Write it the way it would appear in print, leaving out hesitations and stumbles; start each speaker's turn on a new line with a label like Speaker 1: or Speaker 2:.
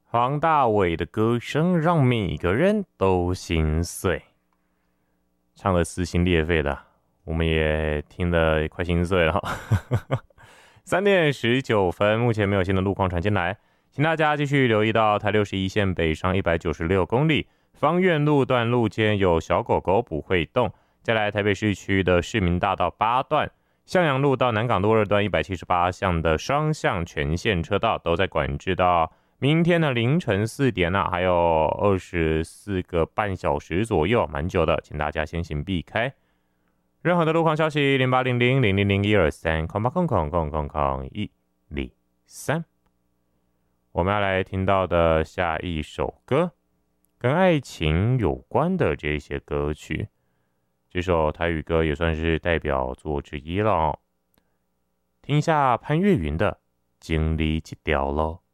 Speaker 1: 黄大炜的歌声让每个人都心碎，唱得撕心裂肺的，我们也听得快心碎了。3点19分，目前没有新的路况传进来，请大家继续留意到台61线北上196公里，芳苑路段路间有小狗狗不会动。再来台北市区的市民大道8段，向阳路到南港路2段178巷的双向全线车道都在管制到明天的凌晨4点还有24个半小时左右，蛮久的，请大家先行避开。任何的路况消息0800000123，我们要来听到的下一首歌，跟爱情有关的这些歌曲，这首台语歌也算是代表作之一了听一下潘越云的《经历一条咯。